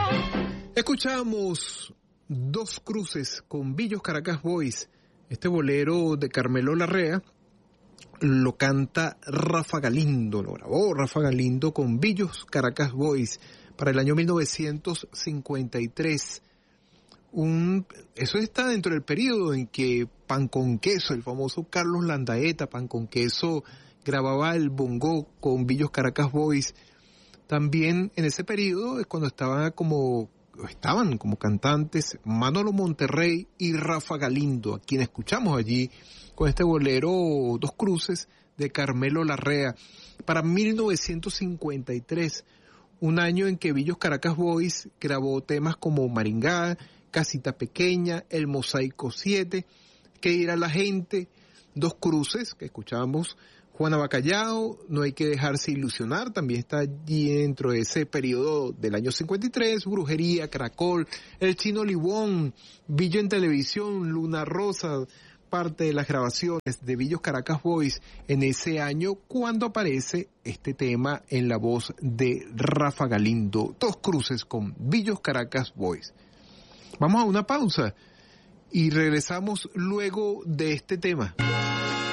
Escuchamos Dos Cruces con Villos Caracas Boys. Este bolero de Carmelo Larrea lo canta Rafa Galindo, lo grabó Rafa Galindo con Villos Caracas Boys para el año 1953. Eso está dentro del periodo en que Pan con Queso, el famoso Carlos Landaeta, Pan con Queso, grababa el bongo con Villos Caracas Boys. También en ese periodo es cuando estaban como cantantes Manolo Monterrey y Rafa Galindo, a quien escuchamos allí con este bolero Dos Cruces de Carmelo Larrea. Para 1953, un año en que Villos Caracas Boys grabó temas como Maringá, Casita Pequeña, El Mosaico 7, ¿Qué dirá la gente?, Dos Cruces, que escuchamos, Juana Bacallao, No hay que dejarse ilusionar, también está allí dentro de ese periodo del año 53, Brujería, Caracol, El Chino Libón, Villo en Televisión, Luna Rosa, parte de las grabaciones de Villos Caracas Boys en ese año cuando aparece este tema en la voz de Rafa Galindo, Dos Cruces con Villos Caracas Boys. Vamos a una pausa y regresamos luego de este tema.